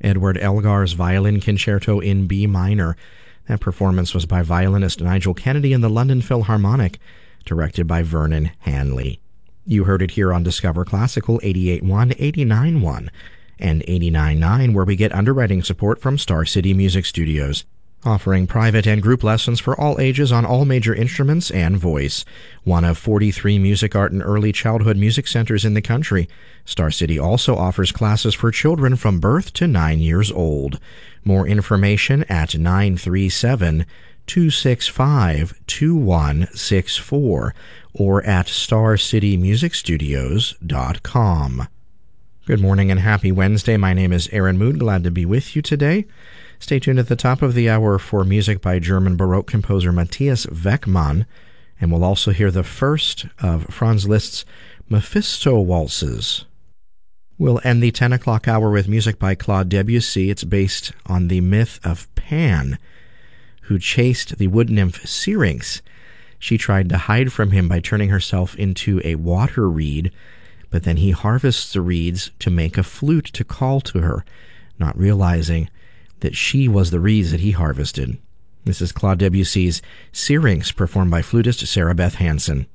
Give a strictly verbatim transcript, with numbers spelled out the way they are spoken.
Edward Elgar's Violin Concerto in B minor. That performance was by violinist Nigel Kennedy in the London Philharmonic, directed by Vernon Hanley. You heard it here on Discover Classical eighty-eight point one, eighty-nine point one, and eighty-nine point nine, where we get underwriting support from Star City Music Studios, offering private and group lessons for all ages on all major instruments and voice. One of forty-three music, art, and early childhood music centers in the country, Star City also offers classes for children from birth to nine years old. More information at nine three seven, two six five, two one six four or at star city music studios dot com. Good morning and happy Wednesday. My name is Aaron Mood. Glad to be with you today. Stay tuned at the top of the hour for music by German Baroque composer Matthias Weckmann, and we'll also hear the first of Franz Liszt's Mephisto waltzes. We'll end the ten o'clock hour with music by Claude Debussy. It's based on the myth of Pan, who chased the wood nymph Syrinx. She tried to hide from him by turning herself into a water reed, but then he harvests the reeds to make a flute to call to her, not realizing that she was the reeds that he harvested. This is Claude Debussy's Syrinx, performed by flutist Sarah Beth Hansen.